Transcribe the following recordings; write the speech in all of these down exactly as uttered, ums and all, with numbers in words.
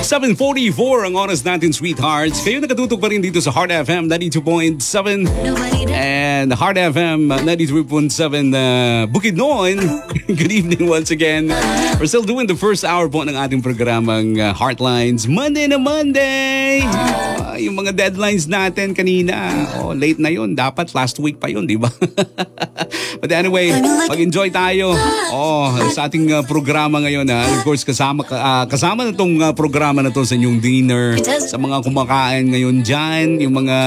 seven forty-four ang oras natin, sweethearts. Kayo nakatutok pa rin dito sa Heart F M ninety-two point seven and Heart F M ninety-three point seven uh, Bukidnon. Good evening once again. We're still doing the first hour po ng ating programang uh, Heartlines. Monday na Monday! Uh, yung mga deadlines natin kanina. Oh, late na yun. Dapat last week pa yun, di ba? But anyway, mag-enjoy tayo oh, sa ating uh, programa ngayon. Ha? Of course, kasama, uh, kasama na itong uh, programa na to sa inyong dinner. Sa mga kumakain ngayon dyan, yung mga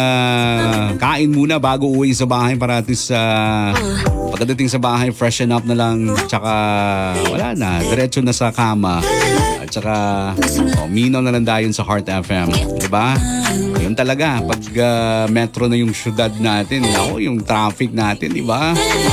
kain muna bago uwi sa bahay para at least uh, pagdating sa bahay, freshen up na lang. Tsaka wala na, diretso na sa kama. At tsaka oh, minaw na lang dayon sa Heart F M. Diba? Yun talaga, pag uh, metro na yung syudad natin, ako, yung traffic natin, diba?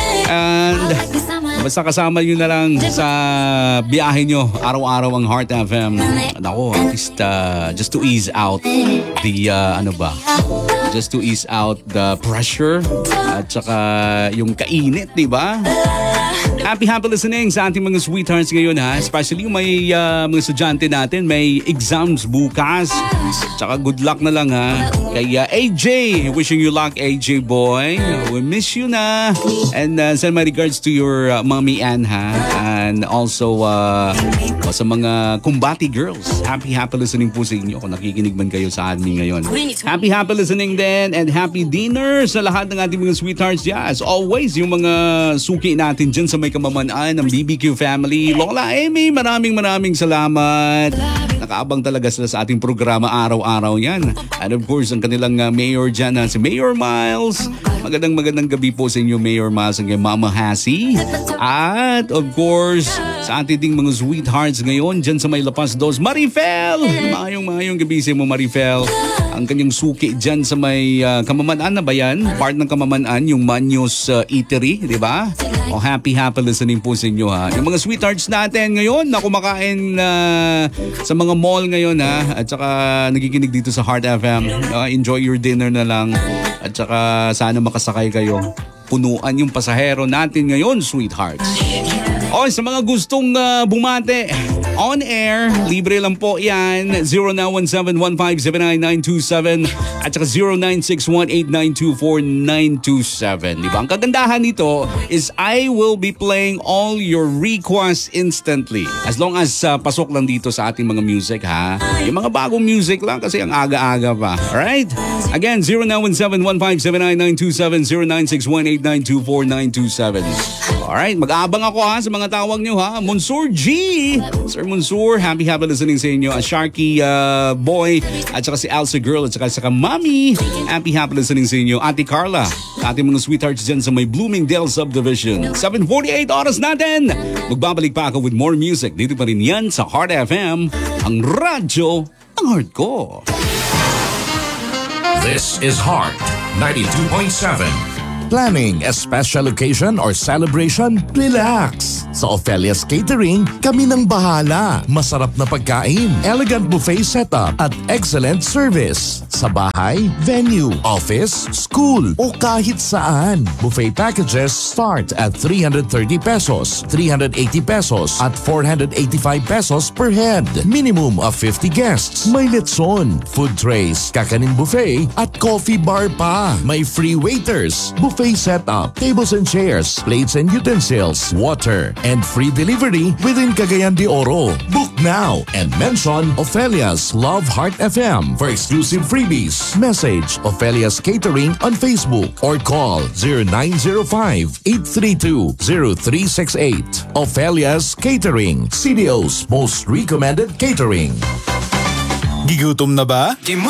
And basta kasama nyo na lang sa biyahe nyo araw-araw ang Heart F M. Ako, at least uh, just to ease out the, uh, ano ba? Just to ease out the pressure at saka yung kainit, diba? Happy, happy listening sa ating mga sweethearts ngayon, ha? Especially yung may uh, mga estudyante natin, may exams bukas. Tsaka good luck na lang, ha? Kay uh, A J, wishing you luck, A J boy. We miss you na. And uh, send my regards to your uh, mommy Ann, ha? And also uh, sa mga kumbati girls. Happy, happy listening po sa inyo kung nakikinig man kayo sa amin ngayon. Happy, happy listening din and happy dinner sa lahat ng ating mga sweethearts. Yeah, as always, yung mga suki natin dyan sa may kamamanaan ng B B Q family. Lola Amy, maraming maraming salamat. Nakaabang talaga sila sa ating programa araw-araw yan. And of course, ang kanilang uh, mayor dyan, uh, si Mayor Miles. Magandang magandang gabi po sa inyo, Mayor Miles, and kay Mama Hassie. At of course, sa ating ding mga sweethearts ngayon dyan sa may Lapas Dos, Marifel! Mayong-mayong gabi sa mo, Marifel. Ang kanyang suki dyan sa may uh, kamamanaan na ba yan? Part ng kamamanaan, yung Manyos uh, Eatery, di ba? O happy, happy listening po sa inyo, ha. Yung mga sweethearts natin ngayon na kumakain uh, sa mga mall ngayon, ha. At saka nagikinig dito sa Heart F M. Uh, enjoy your dinner na lang. At saka sana makasakay kayo. Punuan yung pasahero natin ngayon, sweethearts. O, sa mga gustong uh, bumate on air, libre lang po yan. zero nine one seven one five seven nine nine two seven at saka zero nine six one eight nine two four nine two seven. Diba? Ang kagandahan nito is I will be playing all your requests instantly. As long as uh, pasok lang dito sa ating mga music, ha? Yung mga bagong music lang kasi ang aga-aga pa. Alright? Again, zero nine one seven one five seven nine nine two seven, zero nine six one eight nine two four nine two seven. Alright, mag-aabang ako, ha, sa mga tawag nyo, ha. Monsur G! Sir Monsur, happy happy listening sa inyo. A Sharky uh, boy at saka si Elsa girl at saka sa Mami. Happy happy listening sa inyo. Ate Carla, ating mga sweethearts dyan sa may Bloomingdale Subdivision. seven forty-eight oras natin. Magbabalik pa ako with more music. Dito pa rin yan sa Heart F M, ang radyo, ang heart ko. This is Heart ninety-two point seven. Planning a special occasion or celebration? Relax! Sa Ophelia's Catering, kami nang bahala. Masarap na pagkain, elegant buffet setup at excellent service. Sa bahay, venue, office, school o kahit saan. Buffet packages start at three hundred thirty pesos, three hundred eighty pesos at four hundred eighty-five pesos per head. Minimum of fifty guests. May letson, food trays, kakanin buffet at coffee bar pa. May free waiters, buffet setup, tables and chairs, plates and utensils, water, and free delivery within Cagayan de Oro. Book now and mention Ophelia's Love Heart F M for exclusive freebies. Message Ophelia's Catering on Facebook or call zero nine zero five, eight three two, zero three six eight. Ophelia's Catering, C D O's most recommended catering. Gigutom na ba?